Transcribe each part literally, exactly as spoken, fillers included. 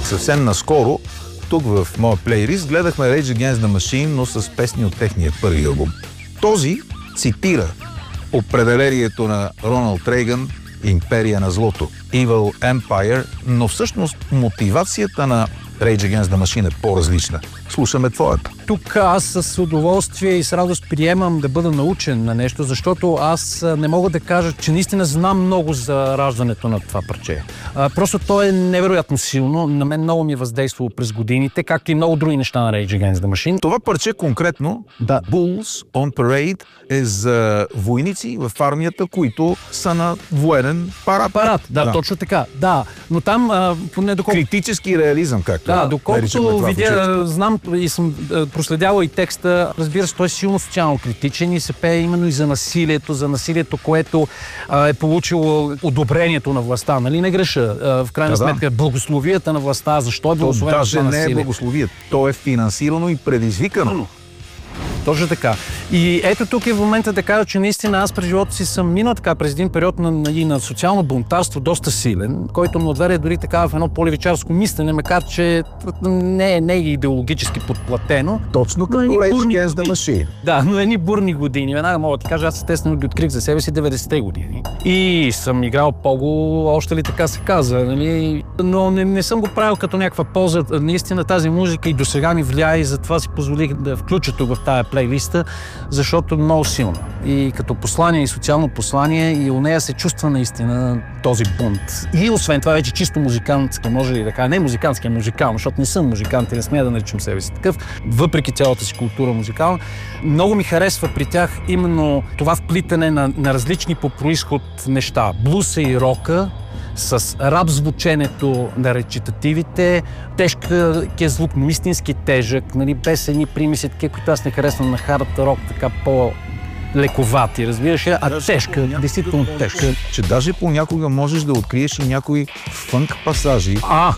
съвсем наскоро, тук в моя плейлист, гледахме Rage Against the Machine, но с песни от техния първи албум. Този цитира определението на Роналд Рейган "Империя на злото", Evil Empire, но всъщност мотивацията на Rage Against the Machine е по-различна. Слушаме твоята. Тук аз с удоволствие и с радост приемам да бъда научен на нещо, защото аз не мога да кажа, че наистина знам много за раждането на това парче. А, просто то е невероятно силно. На мен много ми е въздействало през годините, както и много други неща на Rage Against the Machine. Това парче конкретно, да. Bulls on Parade, е за войници в армията, които са на военен парад. Парад, да, да, точно така. Да, но там а, поне доколко... Критически реализъм, както да, доколкото видя, знам и съм проследявал и текста, разбира се, той е силно социално критичен и се пее именно и за насилието, за насилието, което а, е получило одобрението на властта, нали не греша? А, в крайна да, сметка, да. Благословията на властта, защо е благословено това насилие? Даже не е благословие, то е финансирано и предизвикано. Точно така. И ето тук е в момента да кажа, че наистина аз през живота си съм минал така през един период на, на, на социално бунтарство доста силен, който ме отведе дори така в едно по-левичарско мислене, макар че не е, не е идеологически подплатено. Точно като Rage Against the Machine. Да, но едни бурни години. Веднага мога да ти кажа, аз естествено ги открих за себе си деветдесетте години. И съм играл пого, още ли така се каза, нали? Но не, не съм го правил като някаква полза. Наистина тази музика и досега ми влияе и затова си позволих да включа тук в тая плейлиста, защото е много силна. И като послание, и социално послание, и у нея се чувства наистина този бунт. И освен това вече чисто музикантски, може ли да кажа, не музикантски, а музикално, защото не съм музикант и не смея да наричам себе си такъв, въпреки цялата си култура музикална. Много ми харесва при тях именно това вплитане на, на различни по произход неща. Блуса и рока, с рап звученето на речитативите, тежкия звук, но истински тежък, нали, без едни примеси, такива, които аз не харесвам на хард рок, така по-лековати, разбираш ли, а тежка, действително тежка. Че даже понякога можеш да откриеш и някои фънк пасажи. А,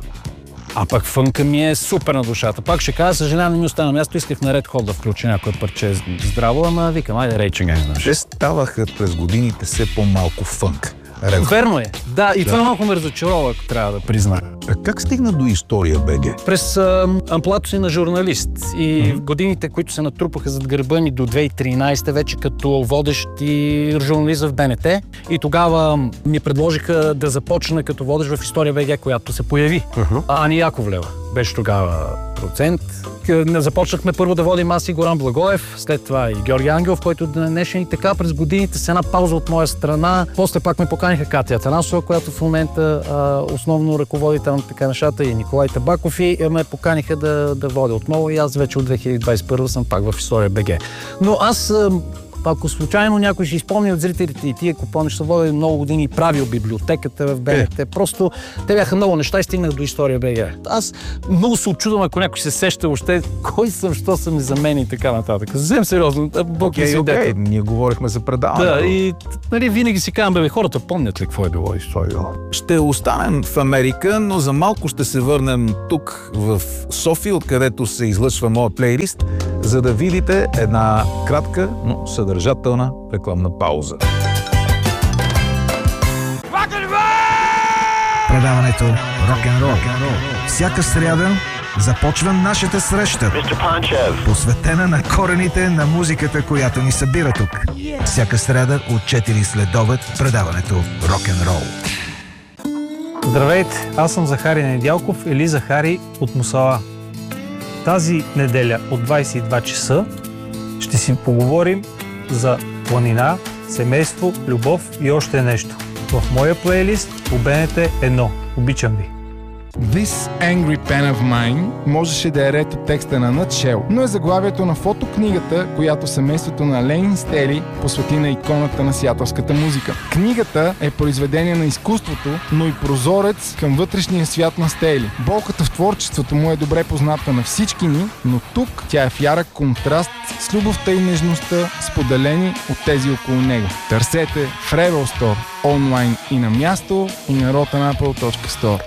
а пък фънка ми е супер на душата. Пак ще кажа, съжалявам, не ми остана място, исках на Red Hot да включа някое парче здраво, ама викам, айде Rage Against the Machine. Те ставаха през годините все по-малко фънк. Верно е. Да, и да. Това малко ме разочарова, ако трябва да призная. А как стигна до История БГ? През а, амплуато си на журналист и mm-hmm. годините, които се натрупаха зад гърба ми до две хиляди и тринадесета вече като водещ и журналист в БНТ. И тогава ми предложиха да започна като водещ в История БГ, която се появи. Mm-hmm. Ани Яковлева беше тогава процент. Започнахме първо да водим аз и Горан Благоев, след това и Георги Ангелов, който днешен и така през годините с една пауза от моя страна. После пак ме поканиха Катя Атанасова, която в момента а, основно ръководи там така нещата, и Николай Табаков, и ме поканиха да, да водя отново и аз вече от две хиляди двадесет и първа съм пак в История БГ. Но аз ако случайно някой ще изпомни от зрителите и тия купони, ще водили много години и правил библиотеката в БНТ. Е. Просто те бяха много неща и стигнах до История БГ. Аз много се очудвам, ако някой се сеща още кой съм, що съм и за мен и така нататък. Съвсем сериозно. Бог е свидетел. Ние говорихме за предаване. Да, и нали, винаги си казвам, бе, хората помнят ли какво е било История? Ще останем в Америка, но за малко ще се върнем тук в София, откъдето се излъчва моят плейлист, за да видите една кратка, но съдържателна рекламна пауза. Предаването Рок-н-рол. Всяка сряда започва нашата среща, посветена на корените на музиката, която ни събира тук. Всяка сряда от четири следобед предаването Рок-н-рол. Здравейте, аз съм Захари Недялков или Захари от Мусала. Тази неделя от двадесет и два часа ще си поговорим за планина, семейство, любов и още нещо. В моя плейлист по БНТ едно. Обичам ви! This Angry Pen of Mine можеше да е ред от текста на Nutshell, но е заглавието на фотокнигата, която семейството на Ленин Стели посвети на иконата на сиатълската музика. Книгата е произведение на изкуството, но и прозорец към вътрешния свят на Стели. Болката в творчеството му е добре позната на всички ни, но тук тя е в ярък контраст с любовта и нежността, споделени от тези около него. Търсете в Rebel Store, онлайн и на място, и на rotten apple точка store.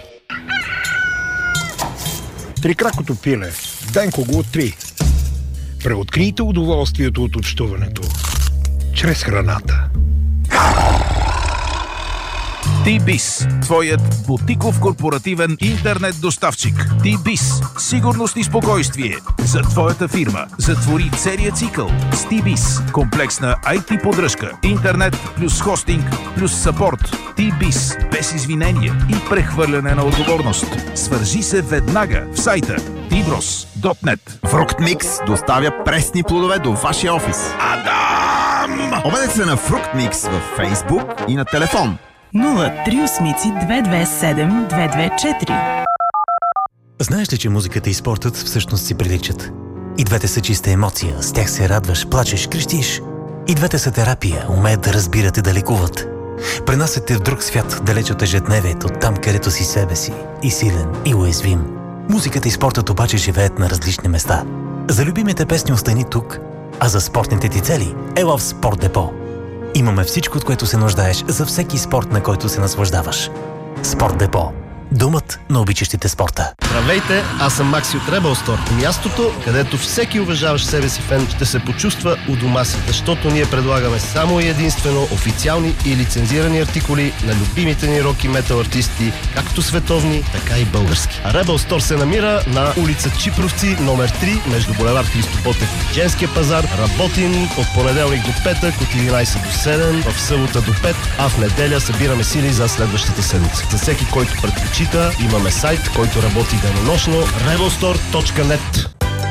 Трикракото пиле. Денко го три. Преоткрийте удоволствието от общуването чрез храната. T-Biz, твоят бутиков корпоративен интернет доставчик. T-Biz, сигурност и спокойствие за твоята фирма. Затвори целия цикъл с T-Biz. Комплексна ай ти поддръжка, интернет плюс хостинг плюс съпорт. T-Biz, без извинение и прехвърляне на отговорност. Свържи се веднага в сайта ти брос точка нет. Фруктмикс доставя пресни плодове до вашия офис. Адам! Обадете се на Фруктмикс във Фейсбук и на телефон нула три осем две две седем две две четири. Знаеш ли, че музиката и спортът всъщност си приличат? И двете са чиста емоция, с тях се радваш, плачеш, крещиш. И двете са терапия, умеят да разбират и да лекуват. Пренасят те в друг свят, далеч от ежедневието, там където си себе си, и силен, и уязвим. Музиката и спортът обаче живеят на различни места. За любимите песни остани тук, а за спортните ти цели ела в Спорт Депо. Имаме всичко, от което се нуждаеш за всеки спорт, на който се наслаждаваш. Спорт Депо. Думът на обичащите спорта. Здравейте, аз съм Макси от Rebel Store. Мястото, където всеки уважаващ себе си фен ще се почувства у дома си, защото ние предлагаме само и единствено официални и лицензирани артикули на любимите ни рок и метал артисти, както световни, така и български. А Rebel Store се намира на улица Чипровци, номер три, между булевард Христо Ботев и Женския пазар. Работим от понеделник до петък, от единайсет до седем, в събота до пет, а в неделя събираме сили за следващата седмица. За всеки, който предпочита, имаме сайт, който работи денонощно rebel store точка нет.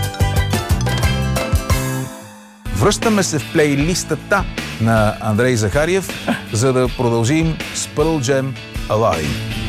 Връщаме се в плейлистата на Андрей Захариев, за да продължим с Pearl Jam Alive.